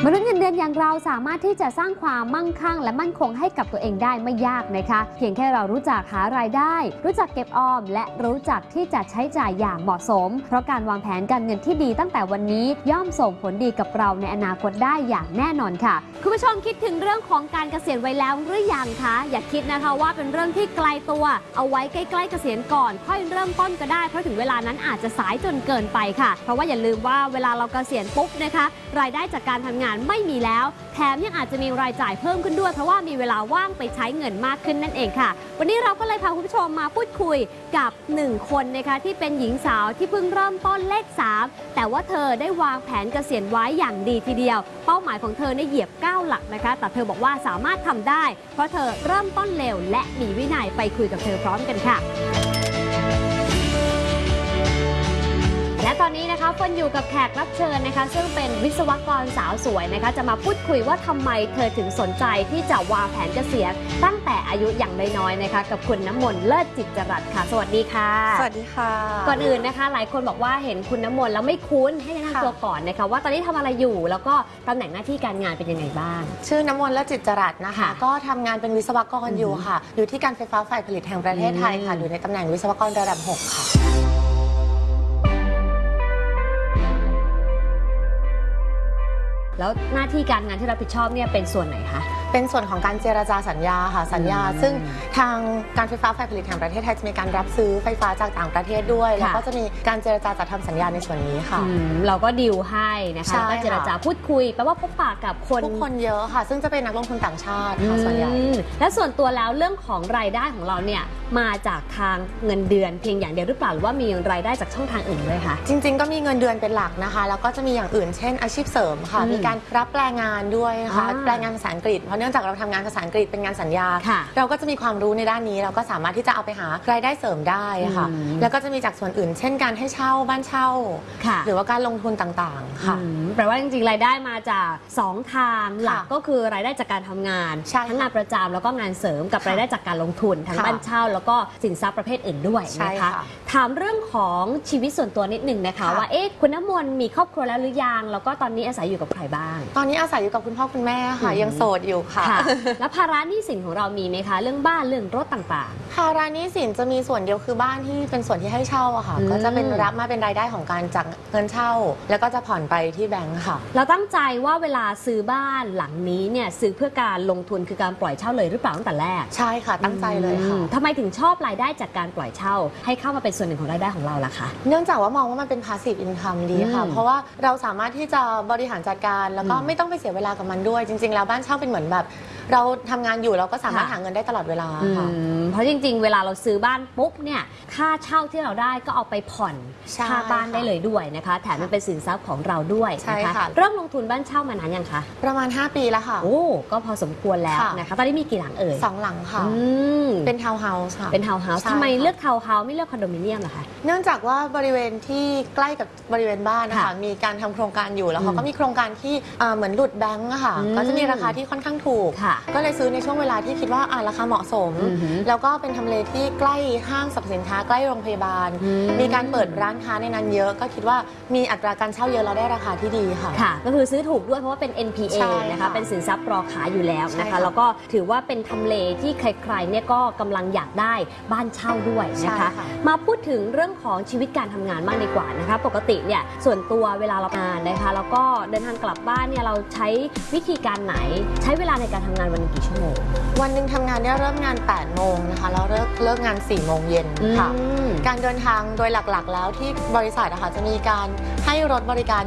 มนุษย์เงินเดือนอย่างเราสามารถที่จะสร้างความมั่งคั่งและมั่นคงให้กับตัวเองได้ไม่ยากนะคะเพียงแค่เรารู้จักหารายได้รู้จักเก็บออมและรู้จักที่จะใช้จ่ายอย่างเหมาะสมเพราะการวางแผนการเงินที่ดีตั้งแต่วันนี้ย่อมส่งผลดีกับเราในอนาคตได้อย่างแน่นอนค่ะคุณผู้ชมคิดถึงเรื่องของการเกษียณไว้แล้วหรือยังคะอย่าคิดนะคะว่าเป็นเรื่องที่ไกลตัวเอาไว้ใกล้ๆเกษียณก่อนค่อยเริ่มต้นก็ได้เพราะถึงเวลานั้นอาจจะสายจนเกินไปค่ะเพราะว่าอย่าลืมว่าเวลาเราเกษียณปุ๊บนะคะรายได้จากการทำงานไม่มีแล้วแถมยังอาจจะมีรายจ่ายเพิ่มขึ้นด้วยเพราะว่ามีเวลาว่างไปใช้เงินมากขึ้นนั่นเองค่ะวันนี้เราก็เลยพาคุณผู้ชมมาพูดคุยกับ1คนนะคะที่เป็นหญิงสาวที่เพิ่งเริ่มต้นเลข3แต่ว่าเธอได้วางแผนเกษียณไว้อย่างดีทีเดียวเป้าหมายของเธอเหยียบ9 หลักนะคะแต่เธอบอกว่าสามารถทำได้เพราะเธอเริ่มต้นเร็วและมีวินัยไปคุยกับเธอพร้อมกันค่ะและตอนนี้นะคะเฟิร์นอยู่กับแขกรับเชิญนะคะซึ่งเป็นวิศวกรสาวสวยนะคะจะมาพูดคุยว่าทำไมเธอถึงสนใจที่จะวางแผนเกษียณตั้งแต่อายุอย่างน้อยๆนะคะกับคุณน้ำมนต์เลิศจิตจรัสค่ะสวัสดีค่ะสวัสดีค่ะก่อนอื่นนะคะหลายคนบอกว่าเห็นคุณน้ำมนต์แล้วไม่คุ้นให้แนะนำตัวก่อนนะคะว่าตอนนี้ทำอะไรอยู่แล้วก็ตำแหน่งหน้าที่การงานเป็นยังไงบ้างชื่อน้ำมนต์เลิศจิตจรัสนะคะก็ทำงานเป็นวิศวกรอยู่ค่ะอยู่ที่การไฟฟ้าฝ่ายผลิตแห่งประเทศไทยค่ะอยู่ในตำแหน่งวิศวกรระดับ6ค่ะแล้วหน้าที่การงานที่รับผิดชอบเนี่ยเป็นส่วนไหนคะเป็นส่วนของการเจรจาสัญญาค่ะสัญญาซึ่งทางการไฟฟ้าฝ่ายผลิตแห่งประเทศไทยจะมีการรับซื้อไฟฟ้าจากต่างประเทศด้วยแล้วก็จะมีการเจรจาจัดทำสัญญาในส่วนนี้ค่ะเราก็ดีลให้นะคะแล้วก็เจรจาพูดคุยแปลว่าพบปะกับผู้คนเยอะค่ะซึ่งจะเป็นนักลงทุนต่างชาติค่ะส่วนใหญ่และส่วนตัวแล้วเรื่องของรายได้ของเราเนี่ยมาจากทางเงินเดือนเพียงอย่างเดียวหรือเปล่าหรือว่ามีรายได้จากช่องทางอื่นด้วยคะจริงๆก็มีเงินเดือนเป็นหลักนะคะแล้วก็จะมีอย่างอื่นเช่นอาชีพเสริมค่ะมีการรับแปลงานด้วยค่ะแปลงานภาษาอังกฤษเพราะเนื่องจากเราทำงานภาษาอังกฤษเป็นงานสัญญาเราก็จะมีความรู้ในด้านนี้เราก็สามารถที่จะเอาไปหารายได้เสริมได้ค่ะแล้วก็จะมีจากส่วนอื่นเช่นการให้เช่าบ้านเช่าหรือว่าการลงทุนต่างๆค่ะแปลว่าจริงๆรายได้มาจาก2ทางหลักก็คือรายได้จากการทำงานทั้งงานประจำแล้วก็งานเสริมกับรายได้จากการลงทุนทั้งบ้านเช่าแล้วก็สินทรัพย์ประเภทอื่นด้วยนะคะถามเรื่องของชีวิตส่วนตัวนิดหนึ่งนะคะว่าคุณน้ำมนต์มีครอบครัวแล้วหรือยังแล้วก็ตอนนี้อาศัยอยู่กับใครบ้างตอนนี้อาศัยอยู่กับคุณพ่อคุณแม่ค่ะยังโสดอยู่ค่ะแล้วภาระหนี้สินของเรามีไหมคะเรื่องบ้านเรื่องรถต่างๆภาระหนี้สินจะมีส่วนเดียวคือบ้านที่เป็นส่วนที่ให้เช่าอะค่ะก็จะเป็นรับมาเป็นรายได้ของการจากเงินเช่าแล้วก็จะผ่อนไปที่แบงก์ค่ะเราตั้งใจว่าเวลาซื้อบ้านหลังนี้เนี่ยซื้อเพื่อการลงทุนคือการปล่อยเช่าเลยหรือเปล่าตั้งแต่แรกใช่ค่ะตั้งใจเลยค่ะทำไมถึงชอบรายได้จากการปล่อยเช่าให้เข้ามาเป็นส่วนหนึ่งของรายได้ของเราล่ะคะเนื่องจากว่ามองว่ามันเป็น passive income ดีค่ะเพราะว่าเราสามารถที่จะบริหารจัดการแล้วก็ไม่ต้องไปเสียเวลากับมันด้วยจริงๆแล้วบ้านเช่าเป็นเหมือนแบบเราทำงานอยู่เราก็สามารถหาเงินได้ตลอดเวลาค่ะเพราะจริงๆเวลาเราซื้อบ้านปุ๊บเนี่ยค่าเช่าที่เราได้ก็เอาไปผ่อนค่าบ้านได้เลยด้วยนะคะแถมมันเป็นสินทรัพย์ของเราด้วยนะคะเริ่มลงทุนบ้านเช่ามานานยังคะประมาณ5 ปีแล้วค่ะโอ้ก็พอสมควรแล้วนะคะตอนนี้มีกี่หลังเอ่ย 2 หลังค่ะเป็นทาวน์เฮาส์ค่ะเป็นทาวน์เฮาส์ทำไมเลือกทาวน์เฮาส์ไม่เลือกคอนโดมิเนียมล่ะคะเนื่องจากว่าบริเวณที่ใกล้กับบริเวณบ้านนะคะมีการทำโครงการอยู่แล้วเขาก็มีโครงการที่เหมือนหลุดแบงก์ค่ะก็จะมีราคาที่ค่อนข้างถูกก็เลยซื้อในช่วงเวลาที่คิดว่าราคาเหมาะสมแล้วก็เป็นทำเลที่ใกล้ห้างสรรพสินค้าใกล้โรงพยาบาลมีการเปิดร้านค้าในนั้นเยอะก็คิดว่ามีอัตราการเช่าเยอะเราได้ราคาที่ดีค่ะก็คือซื้อถูกด้วยเพราะว่าเป็น NPA นะคะเป็นสินทรัพย์รอขายอยู่แล้วนะคะแล้วก็ถือว่าเป็นทำเลที่ใครๆเนี่ยก็กำลังอยากได้บ้านเช่าด้วยนะคะมาพูดถึงเรื่องของชีวิตการทำงานมากดีกว่านะคะปกติเนี่ยส่วนตัวเวลาเราทำงานนะคะแล้วก็เดินทางกลับบ้านเนี่ยเราใช้วิธีการไหนใช้เวลาในการทำงานวันนึงกี่ชั่วโมงวันหนึ่งทำงานเนี่ยเริ่มงาน8 โมงนะคะแล้วเลิกงาน4 โมงเย็นค่ะการเดินทางโดยหลักๆแล้วที่บริษัทนะคะจะมีการให้รถบริการ